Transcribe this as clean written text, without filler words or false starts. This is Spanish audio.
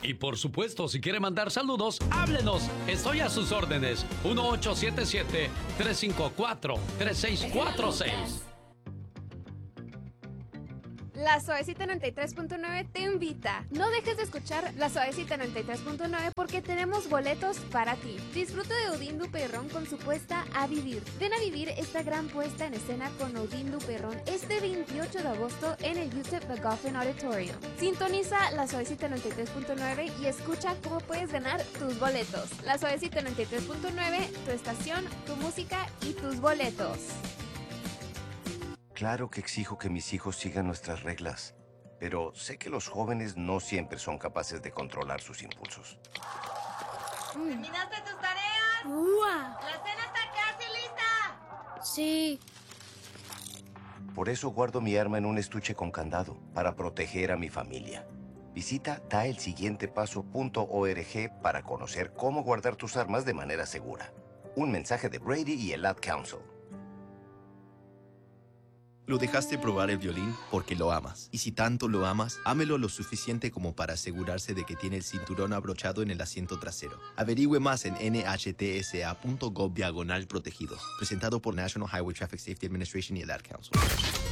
Y por supuesto, si quiere mandar saludos, háblenos. Estoy a sus órdenes. 1877-354-3646. La Suavecita 93.9 te invita. No dejes de escuchar La Suavecita 93.9 porque tenemos boletos para ti. Disfruta de Odín Duperrón con su puesta A Vivir. Ven a vivir esta gran puesta en escena con Odín Duperrón este 28 de agosto en el UTEP McGoffin Auditorium. Sintoniza La Suavecita 93.9 y escucha cómo puedes ganar tus boletos. La Suavecita 93.9, tu estación, tu música y tus boletos. Claro que exijo que mis hijos sigan nuestras reglas, pero sé que los jóvenes no siempre son capaces de controlar sus impulsos. ¿Terminaste tus tareas? ¡Uah! ¡La cena está casi lista! Sí. Por eso guardo mi arma en un estuche con candado, para proteger a mi familia. Visita daelsiguientepaso.org para conocer cómo guardar tus armas de manera segura. Un mensaje de Brady y el Ad Council. Lo dejaste probar el violín porque lo amas. Y si tanto lo amas, ámelo lo suficiente como para asegurarse de que tiene el cinturón abrochado en el asiento trasero. Averigüe más en nhtsa.gov/protegidos. Presentado por National Highway Traffic Safety Administration y el Ad Council.